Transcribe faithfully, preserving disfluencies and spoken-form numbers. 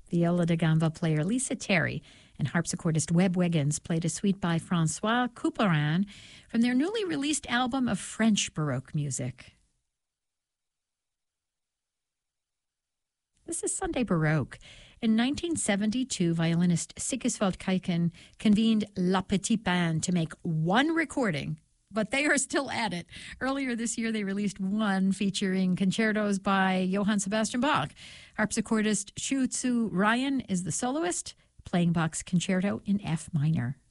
Viola da gamba player Lisa Terry and harpsichordist Webb Wiggins played a suite by Francois Couperin from their newly released album of French Baroque music. This is Sunday Baroque. In nineteen seventy-two, violinist Sigiswald Kaiken convened La Petite Bande to make one recording, but they are still at it. Earlier this year, they released one featuring concertos by Johann Sebastian Bach. Harpsichordist Shu Tzu Ryan is the soloist, playing Bach's concerto in F minor.